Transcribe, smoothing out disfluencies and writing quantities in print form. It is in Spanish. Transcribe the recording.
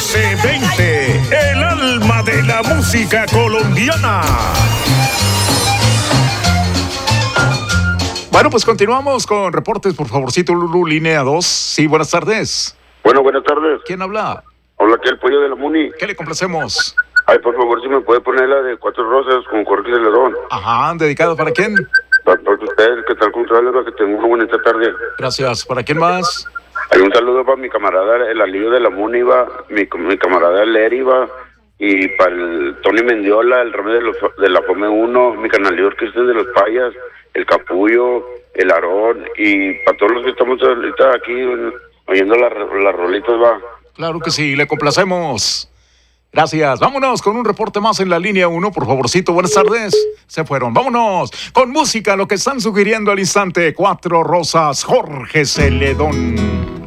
1120, el alma de la música colombiana. Bueno, pues continuamos con reportes, por favorcito, Lulú, línea 2. Sí, buenas tardes. Bueno, buenas tardes. ¿Quién habla? Habla aquí el pollo de la Muni. ¿Qué le complacemos? Ay, por favor, si me puede poner la de Cuatro Rosas con Jorge Celedón. Ajá, ¿dedicado para quién? Para usted, que tal contrario, que tenga una bonita tarde. Gracias. ¿Para quién más? Hay un saludo para mi camarada, el Alillo de la Muni, mi camarada Leri, y para el Tony Mendiola, el Rame de la Fome 1, mi canalidor Cristian de los Payas, el Capullo, el Aarón, y para todos los que estamos ahorita aquí oyendo las rolitas, Claro que sí, le complacemos. Gracias. Vámonos con un reporte más en la línea 1, por favorcito. Buenas tardes. Se fueron. Vámonos con música, lo que están sugiriendo al instante. Cuatro Rosas, Jorge Celedón.